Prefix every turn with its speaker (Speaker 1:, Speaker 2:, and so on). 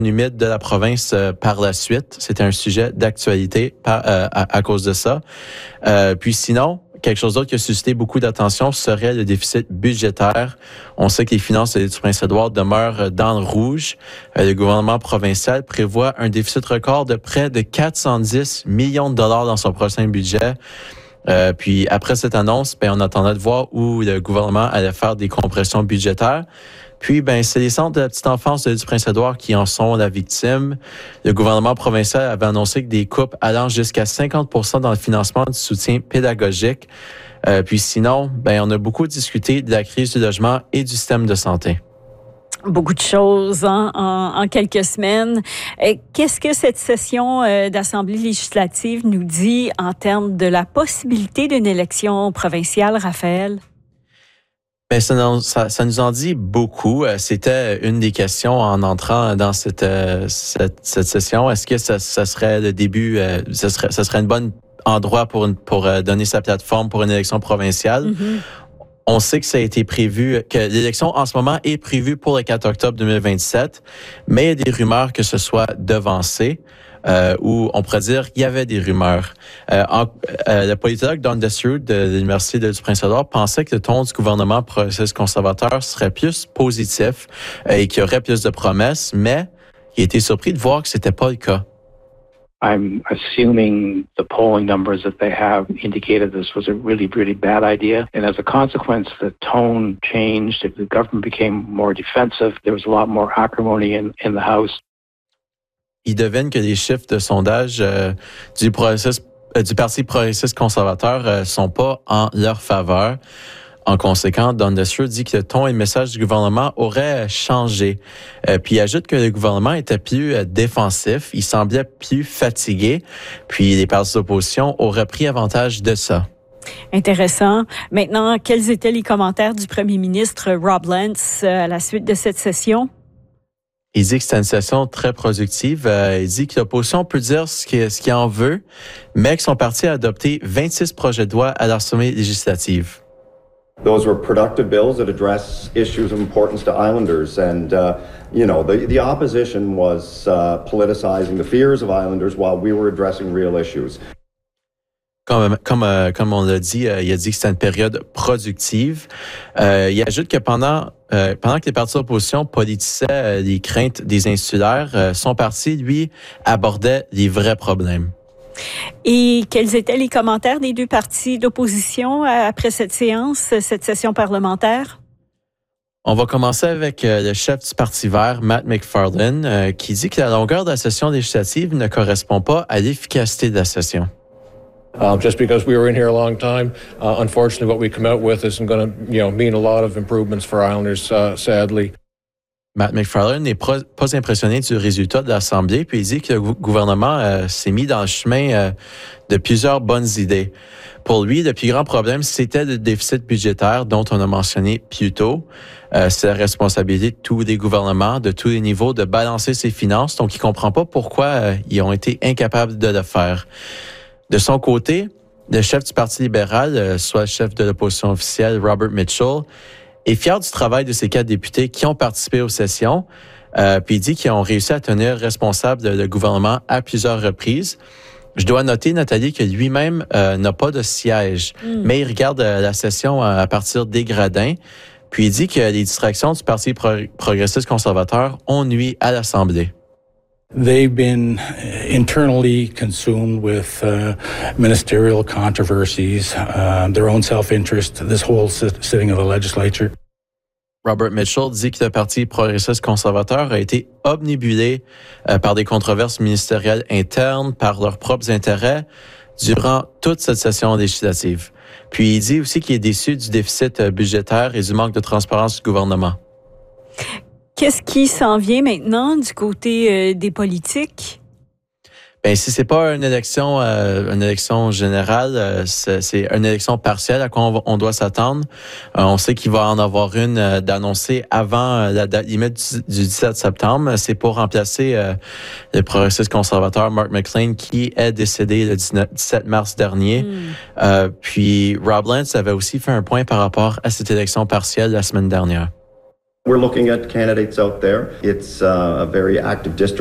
Speaker 1: humide de la province par la suite. C'était un sujet d'actualité à cause de ça. Puis sinon, quelque chose d'autre qui a suscité beaucoup d'attention serait le déficit budgétaire. On sait que les finances du Prince-Édouard demeurent dans le rouge. Le gouvernement provincial prévoit un déficit record de près de 410 millions de dollars dans son prochain budget. Puis après cette annonce, on attendait de voir où le gouvernement allait faire des compressions budgétaires. Puis, c'est les centres de la petite enfance du Prince-Édouard qui en sont la victime. Le gouvernement provincial avait annoncé que des coupes allant jusqu'à 50% dans le financement du soutien pédagogique. Puis sinon, on a beaucoup discuté de la crise du logement et du système de santé.
Speaker 2: Beaucoup de choses en quelques semaines. Qu'est-ce que cette session d'Assemblée législative nous dit en termes de la possibilité d'une élection provinciale, Raphaël?
Speaker 1: Ça nous en dit beaucoup. C'était une des questions en entrant dans cette session. Est-ce que ça serait le début, ça serait un bon endroit pour donner sa plateforme pour une élection provinciale? Mm-hmm. On sait que ça a été prévu, que l'élection en ce moment est prévue pour le 4 octobre 2027, mais il y a des rumeurs que ce soit devancé. Où on pourrait dire qu'il y avait des rumeurs. Le politologue Don Desrude de l'Université du Prince-Édouard pensait que le ton du gouvernement progressiste conservateur serait plus positif et qu'il y aurait plus de promesses, mais il a été surpris de voir que c'était pas le cas.
Speaker 3: I'm assuming the polling numbers that they have indicated this was a really, really bad idea. And as a consequence, the tone changed. The government became more defensive. There was a lot more acrimony in the House.
Speaker 1: Il devine que les chiffres de sondage du Parti progressiste conservateur sont pas en leur faveur. En conséquence, Don Desrude dit que le ton et le message du gouvernement auraient changé. Puis il ajoute que le gouvernement était plus défensif, il semblait plus fatigué, puis les partis d'opposition auraient pris avantage de ça.
Speaker 2: Intéressant. Maintenant, quels étaient les commentaires du premier ministre Rob Lance à la suite de cette session?
Speaker 1: Il dit que c'était une session très productive. Il dit que l'opposition peut dire ce qu'il en veut, mais que son parti a adopté 26 projets de loi à l'Assemblée législative.
Speaker 4: Those were productive bills that address issues of importance to Islanders. And, the opposition was politicizing the fears of Islanders while we were addressing real issues.
Speaker 1: Comme on l'a dit, il a dit que c'était une période productive. Il ajoute que pendant que les partis d'opposition politissaient les craintes des insulaires, son parti, lui, abordait les vrais problèmes.
Speaker 2: Et quels étaient les commentaires des deux partis d'opposition après cette session parlementaire?
Speaker 1: On va commencer avec le chef du Parti vert, Matt McFarlane, qui dit que la longueur de la session législative ne correspond pas à l'efficacité de la session.
Speaker 5: Just because we were in here a long time, unfortunately, what we come out with isn't going to, mean a lot of improvements for Islanders, sadly.
Speaker 1: Matt McFarlane n'est pas impressionné du résultat de l'Assemblée, puis il dit que le gouvernement s'est mis dans le chemin de plusieurs bonnes idées. Pour lui, le plus grand problème, c'était le déficit budgétaire dont on a mentionné plus tôt. C'est la responsabilité de tous les gouvernements, de tous les niveaux, de balancer ses finances. Donc, il comprend pas pourquoi ils ont été incapables de le faire. De son côté, le chef du Parti libéral, soit le chef de l'opposition officielle, Robert Mitchell, est fier du travail de ces 4 députés qui ont participé aux sessions. Puis il dit qu'ils ont réussi à tenir responsable le gouvernement à plusieurs reprises. Je dois noter, Nathalie, que lui-même n'a pas de siège, mais il regarde la session à partir des gradins. Puis il dit que les distractions du Parti progressiste conservateur ont nui à l'Assemblée.
Speaker 6: They've been internally consumed with ministerial controversies, their own self-interest, this whole sitting of the legislature.
Speaker 1: Robert Mitchell dit que le Parti progressiste conservateur a été obnubilé par des controverses ministérielles internes, par leurs propres intérêts, durant toute cette session législative. Puis il dit aussi qu'il est déçu du déficit budgétaire et du manque de transparence du gouvernement.
Speaker 2: Qu'est-ce qui s'en vient maintenant du côté des politiques?
Speaker 1: Si c'est pas une élection générale, c'est une élection partielle à quoi on doit s'attendre. On sait qu'il va en avoir une d'annoncée avant la date limite du 17 septembre. C'est pour remplacer le progressiste conservateur Mark McLean qui est décédé le 17 mars dernier. Puis Rob Lance avait aussi fait un point par rapport à cette élection partielle la semaine dernière.
Speaker 4: We're looking at candidates out there. It's a very active district.